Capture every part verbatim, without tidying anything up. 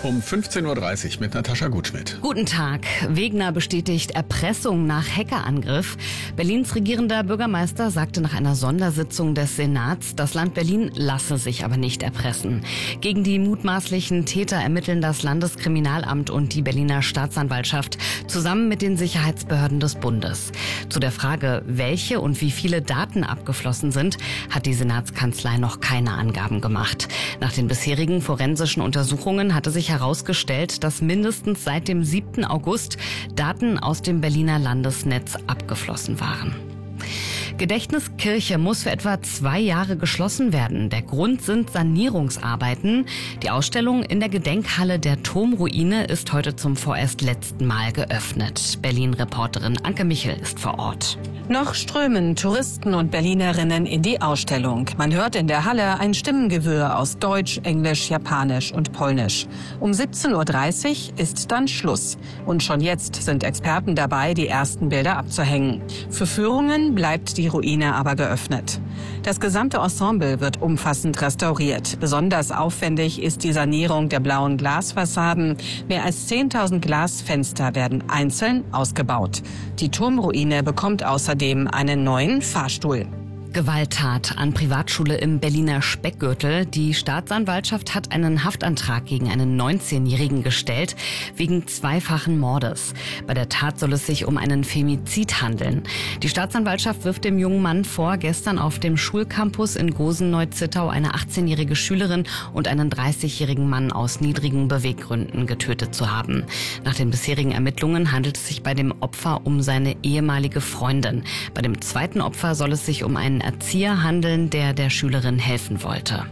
um fünfzehn Uhr dreißig mit Natascha Gutschmidt. Guten Tag. Wegner bestätigt Erpressung nach Hackerangriff. Berlins regierender Bürgermeister sagte nach einer Sondersitzung des Senats, das Land Berlin lasse sich aber nicht erpressen. Gegen die mutmaßlichen Täter ermitteln das Landeskriminalamt und die Berliner Staatsanwaltschaft zusammen mit den Sicherheitsbehörden des Bundes. Zu der Frage, welche und wie viele Daten abgeflossen sind, hat die Senatskanzlei noch keine Angaben gemacht. Nach den bisherigen forensischen Untersuchungen hatte sich herausgestellt, dass mindestens seit dem siebten August Daten aus dem Berliner Landesnetz abgeflossen waren. Gedächtniskirche muss für etwa zwei Jahre geschlossen werden. Der Grund sind Sanierungsarbeiten. Die Ausstellung in der Gedenkhalle der Turmruine ist heute zum vorerst letzten Mal geöffnet. Berlin-Reporterin Anke Michel ist vor Ort. Noch strömen Touristen und Berlinerinnen in die Ausstellung. Man hört in der Halle ein Stimmengewirr aus Deutsch, Englisch, Japanisch und Polnisch. Um siebzehn Uhr dreißig ist dann Schluss. Und schon jetzt sind Experten dabei, die ersten Bilder abzuhängen. Für Führungen bleibt die Ruine aber geöffnet. Das gesamte Ensemble wird umfassend restauriert. Besonders aufwendig ist die Sanierung der blauen Glasfassaden. Mehr als zehntausend Glasfenster werden einzeln ausgebaut. Die Turmruine bekommt außerdem einen neuen Fahrstuhl. Gewalttat an Privatschule im Berliner Speckgürtel. Die Staatsanwaltschaft hat einen Haftantrag gegen einen neunzehnjährigen gestellt, wegen zweifachen Mordes. Bei der Tat soll es sich um einen Femizid handeln. Die Staatsanwaltschaft wirft dem jungen Mann vor, gestern auf dem Schulcampus in Gosen-Neu-Zittau eine achtzehnjährige Schülerin und einen dreißigjährigen Mann aus niedrigen Beweggründen getötet zu haben. Nach den bisherigen Ermittlungen handelt es sich bei dem Opfer um seine ehemalige Freundin. Bei dem zweiten Opfer soll es sich um einen Erzieher handeln, der der Schülerin helfen wollte.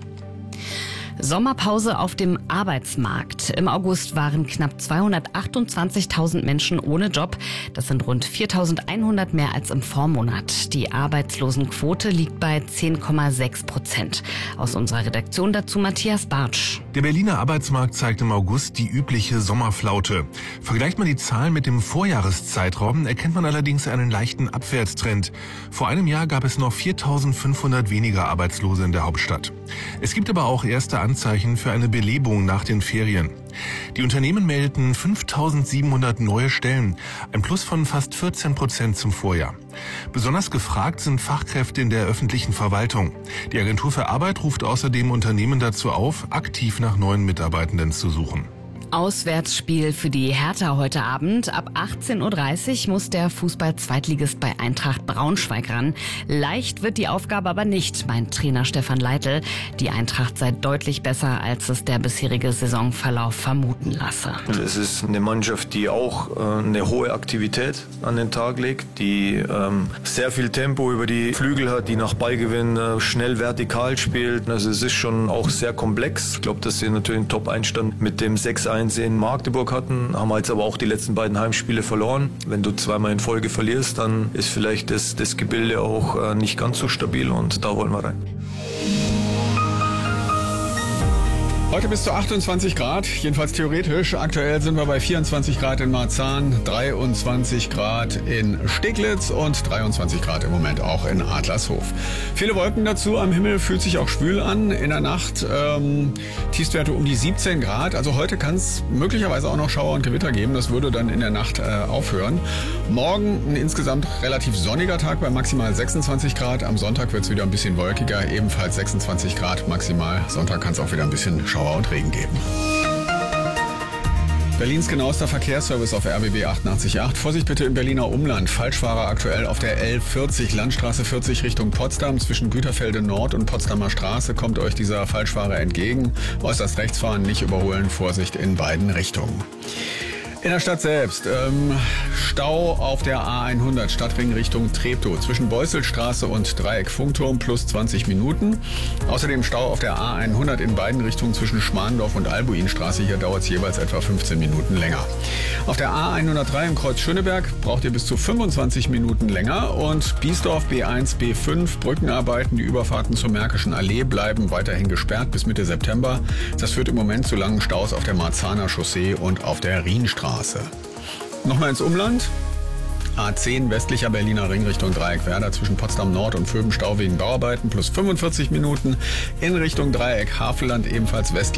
Sommerpause auf dem Arbeitsmarkt. Im August waren knapp zweihundertachtundzwanzigtausend Menschen ohne Job. Das sind rund viertausendeinhundert mehr als im Vormonat. Die Arbeitslosenquote liegt bei zehn Komma sechs Prozent. Aus unserer Redaktion dazu Matthias Bartsch. Der Berliner Arbeitsmarkt zeigt im August die übliche Sommerflaute. Vergleicht man die Zahlen mit dem Vorjahreszeitraum, erkennt man allerdings einen leichten Abwärtstrend. Vor einem Jahr gab es noch viertausendfünfhundert weniger Arbeitslose in der Hauptstadt. Es gibt aber auch erste Anzeichen für eine Belebung nach den Ferien. Die Unternehmen meldeten fünftausendsiebenhundert neue Stellen, ein Plus von fast vierzehn Prozent zum Vorjahr. Besonders gefragt sind Fachkräfte in der öffentlichen Verwaltung. Die Agentur für Arbeit ruft außerdem Unternehmen dazu auf, aktiv nach neuen Mitarbeitenden zu suchen. Auswärtsspiel für die Hertha heute Abend. Ab achtzehn Uhr dreißig muss der Fußball-Zweitligist bei Eintracht Braunschweig ran. Leicht wird die Aufgabe aber nicht, meint Trainer Stefan Leitl. Die Eintracht sei deutlich besser, als es der bisherige Saisonverlauf vermuten lasse. Es ist eine Mannschaft, die auch äh, eine hohe Aktivität an den Tag legt, die ähm, sehr viel Tempo über die Flügel hat, die nach Ballgewinn äh, schnell vertikal spielt. Also es ist schon auch sehr komplex. Ich glaube, dass sie natürlich einen Top-Einstand mit dem sechs eins in Magdeburg hatten, haben jetzt aber auch die letzten beiden Heimspiele verloren. Wenn du zweimal in Folge verlierst, dann ist vielleicht das, das Gebilde auch äh, nicht ganz so stabil und da wollen wir rein. Heute bis zu achtundzwanzig Grad, jedenfalls theoretisch. Aktuell sind wir bei vierundzwanzig Grad in Marzahn, dreiundzwanzig Grad in Steglitz und dreiundzwanzig Grad im Moment auch in Adlershof. Viele Wolken dazu am Himmel, fühlt sich auch schwül an. In der Nacht ähm, Tiefstwerte um die siebzehn Grad. Also heute kann es möglicherweise auch noch Schauer und Gewitter geben. Das würde dann in der Nacht äh, aufhören. Morgen ein insgesamt relativ sonniger Tag bei maximal sechsundzwanzig Grad. Am Sonntag wird es wieder ein bisschen wolkiger, ebenfalls sechsundzwanzig Grad maximal. Sonntag kann es auch wieder ein bisschen Schauer und Regen geben. Berlins genauester Verkehrsservice auf R B B achtundachtzig Komma acht. Vorsicht bitte im Berliner Umland. Falschfahrer aktuell auf der L vierzig, Landstraße vierzig Richtung Potsdam. Zwischen Güterfelde Nord und Potsdamer Straße kommt euch dieser Falschfahrer entgegen. Äußerst rechts fahren, nicht überholen. Vorsicht in beiden Richtungen. In der Stadt selbst, ähm, Stau auf der A hundert, Stadtring Richtung Treptow, zwischen Beuselstraße und Dreieck Funkturm plus zwanzig Minuten. Außerdem Stau auf der A hundert in beiden Richtungen zwischen Schmarendorf und Albuinstraße, hier dauert es jeweils etwa fünfzehn Minuten länger. Auf der A hundertdrei im Kreuz Schöneberg braucht ihr bis zu fünfundzwanzig Minuten länger und Biesdorf B eins, B fünf, Brückenarbeiten, die Überfahrten zur Märkischen Allee bleiben weiterhin gesperrt bis Mitte September. Das führt im Moment zu langen Staus auf der Marzahner Chaussee und auf der Rienstraße. Nochmal ins Umland. A zehn westlicher Berliner Ring Richtung Dreieck-Werder zwischen Potsdam Nord und Vöben Stau wegen Bauarbeiten plus fünfundvierzig Minuten. In Richtung Dreieck Havelland ebenfalls westlich